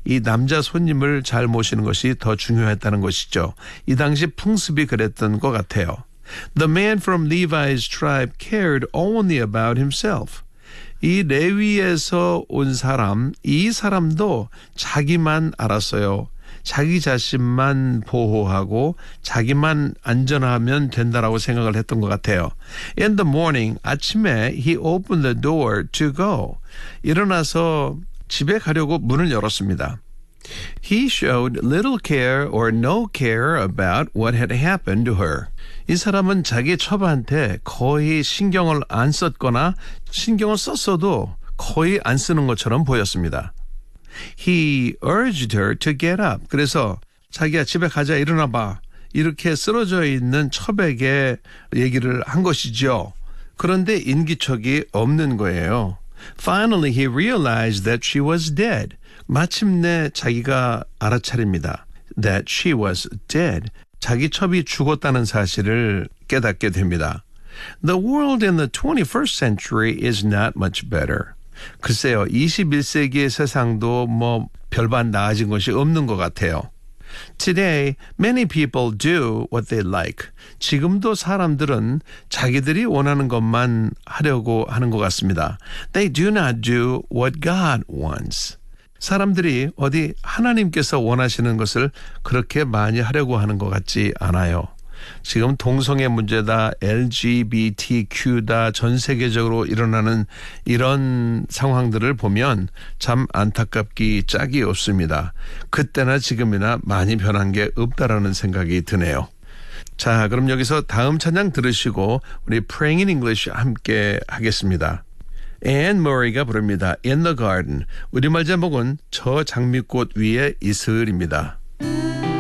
이 남자 손님을 잘 모시는 것이 더 중요했다는 것이죠. 이 당시 풍습이 그랬던 것 같아요. The man from Levi's tribe cared only about himself. 이 레위에서 온 사람, 이 사람도 자기만 알았어요. 자기 자신만 보호하고 자기만 안전하면 된다라고 생각을 했던 것 같아요. In the morning, 아침에 he opened the door to go. 일어나서 집에 가려고 문을 열었습니다. He showed little care or no care about what had happened to her. 이 사람은 자기 처부한테 거의 신경을 안 썼거나 신경을 썼어도 거의 안 쓰는 것처럼 보였습니다. He urged her to get up. 그래서 자기야 집에 가자 일어나 봐. 이렇게 쓰러져 있는 첩에게 얘기를 한 것이죠. 그런데 인기척이 없는 거예요. Finally he realized that she was dead. 마침내 자기가 알아차립니다. That she was dead. 자기 첩이 죽었다는 사실을 깨닫게 됩니다. The world in the 21st century is not much better. 글쎄요, 21세기의 세상도 뭐 별반 나아진 것이 없는 것 같아요. Today, many people do what they like. 지금도 사람들은 자기들이 원하는 것만 하려고 하는 것 같습니다. They do not do what God wants. 사람들이 어디 하나님께서 원하시는 것을 그렇게 많이 하려고 하는 것 같지 않아요. 지금 동성애 문제다, LGBTQ다 전 세계적으로 일어나는 이런 상황들을 보면 참 안타깝기 짝이 없습니다. 그때나 지금이나 많이 변한 게 없다라는 생각이 드네요. 자, 그럼 여기서 다음 찬양 들으시고 우리 Praying in English 함께 하겠습니다. 앤 머리가 부릅니다. In the Garden. 우리말 제목은 저 장미꽃 위에 이슬입니다.